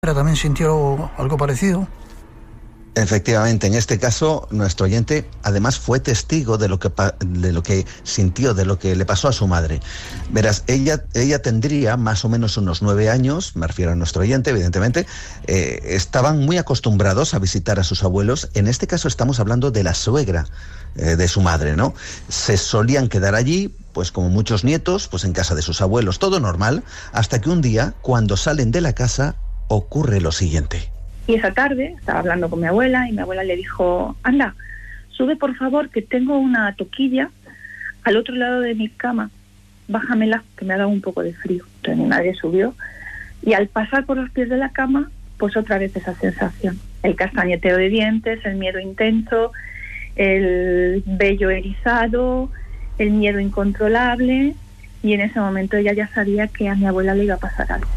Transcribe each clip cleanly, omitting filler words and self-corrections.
¿También sintió algo parecido? Efectivamente, en este caso, nuestro oyente además fue testigo de lo que sintió, de lo que le pasó a su madre. Verás, ella tendría más o menos unos 9 años, me refiero a nuestro oyente, evidentemente. Estaban muy acostumbrados a visitar a sus abuelos. En este caso estamos hablando de la suegra de su madre, ¿no? Se solían quedar allí, pues como muchos nietos, pues en casa de sus abuelos, todo normal, hasta que un día, cuando salen de la casa, ocurre lo siguiente. Y esa tarde estaba hablando con mi abuela y mi abuela le dijo: anda, sube por favor, que tengo una toquilla al otro lado de mi cama, bájamela, que me ha dado un poco de frío. Entonces mi madre subió y al pasar por los pies de la cama, pues otra vez esa sensación, el castañeteo de dientes, el miedo intenso, el vello erizado, el miedo incontrolable, y en ese momento ella ya sabía que a mi abuela le iba a pasar algo.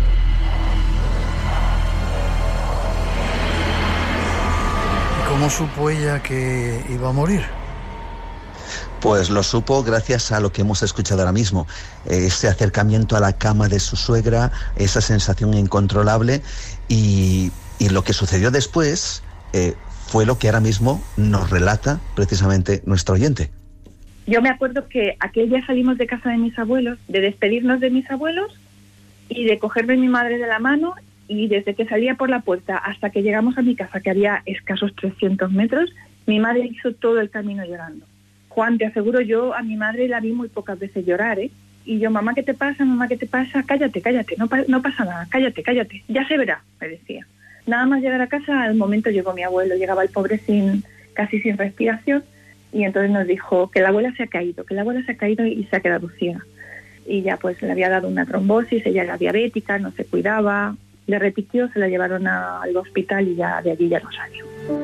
¿Cómo supo ella que iba a morir? Pues lo supo gracias a lo que hemos escuchado ahora mismo, ese acercamiento a la cama de su suegra, esa sensación incontrolable, y lo que sucedió después fue lo que ahora mismo nos relata precisamente nuestro oyente. Yo me acuerdo que aquel día salimos de casa de mis abuelos, de despedirnos de mis abuelos y de cogerme mi madre de la mano. Y desde que salía por la puerta hasta que llegamos a mi casa, que había escasos 300 metros, mi madre hizo todo el camino llorando. Juan, te aseguro, yo a mi madre la vi muy pocas veces llorar, ¿eh? Y yo: mamá, ¿qué te pasa? Mamá, ¿qué te pasa? Cállate, no pasa nada, cállate, ya se verá, me decía. Nada más llegar a casa, al momento llegó mi abuelo, llegaba el pobre casi sin respiración, y entonces nos dijo que la abuela se ha caído y se ha quedado ciega. Y ya pues le había dado una trombosis, ella era diabética, no se cuidaba. Le repitió, se la llevaron al hospital y ya de allí ya no salió.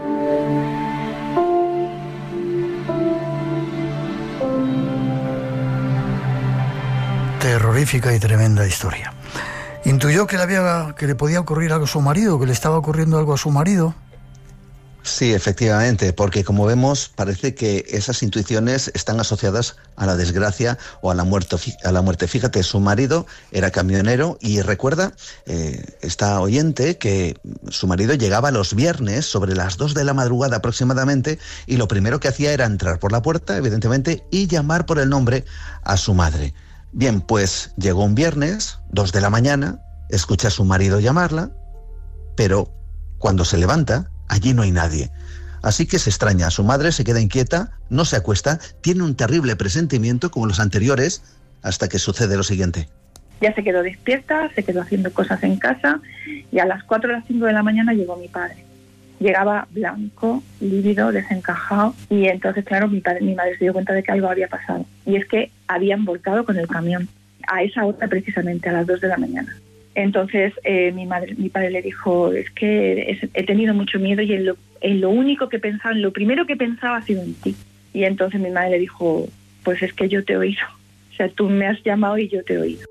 Terrorífica y tremenda historia. ¿Intuyó que le podía ocurrir algo a su marido, que le estaba ocurriendo algo a su marido? Sí, efectivamente, porque como vemos parece que esas intuiciones están asociadas a la desgracia o a la muerte. Fíjate, su marido era camionero y recuerda esta oyente que su marido llegaba los viernes sobre las 2 de la madrugada aproximadamente, y lo primero que hacía era entrar por la puerta, evidentemente, y llamar por el nombre a su madre. Bien, pues llegó un viernes, 2 de la mañana, escucha a su marido llamarla, pero cuando se levanta, allí no hay nadie. Así que se extraña, su madre se queda inquieta, no se acuesta, tiene un terrible presentimiento como los anteriores, hasta que sucede lo siguiente. Ya se quedó despierta, se quedó haciendo cosas en casa, y a las 4 o las 5 de la mañana llegó mi padre. Llegaba blanco, lívido, desencajado, y entonces, claro, mi madre se dio cuenta de que algo había pasado. Y es que habían volcado con el camión, a esa hora precisamente, a las 2 de la mañana. Entonces mi padre le dijo: es que he tenido mucho miedo y en lo único que pensaba, en lo primero que pensaba ha sido en ti. Y entonces mi madre le dijo: pues es que yo te he oído, o sea, tú me has llamado y yo te he oído.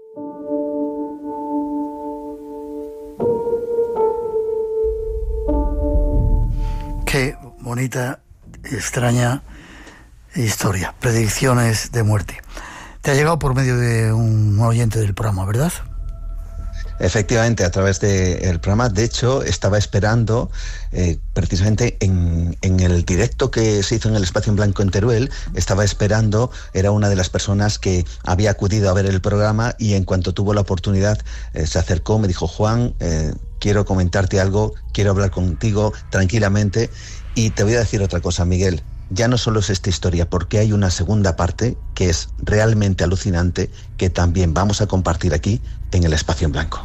Qué bonita, extraña historia, predicciones de muerte. Te ha llegado por medio de un oyente del programa, ¿verdad? Efectivamente, a través del programa. De hecho, estaba esperando precisamente en el directo que se hizo en el Espacio en Blanco en Teruel, estaba esperando, era una de las personas que había acudido a ver el programa, y en cuanto tuvo la oportunidad se acercó, me dijo: Juan, quiero comentarte algo, quiero hablar contigo tranquilamente. Y te voy a decir otra cosa, Miguel. Ya no solo es esta historia, porque hay una segunda parte que es realmente alucinante, que también vamos a compartir aquí en el Espacio en Blanco.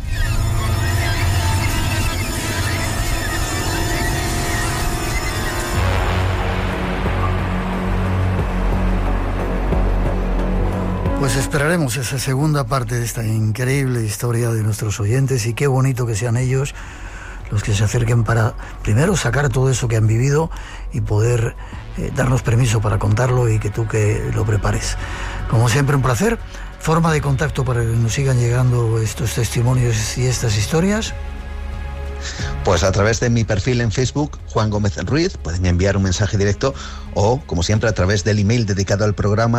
Pues esperaremos esa segunda parte de esta increíble historia de nuestros oyentes, y qué bonito que sean ellos los que se acerquen para primero sacar todo eso que han vivido y poder darnos permiso para contarlo, y que tú que lo prepares. Como siempre, un placer. Forma de contacto para que nos sigan llegando estos testimonios y estas historias. Pues a través de mi perfil en Facebook, Juan Gómez Ruiz, pueden enviar un mensaje directo, o, como siempre, a través del email dedicado al programa,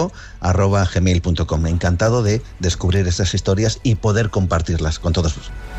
juangomez_en_blanco@gmail.com. Encantado de descubrir estas historias y poder compartirlas con todos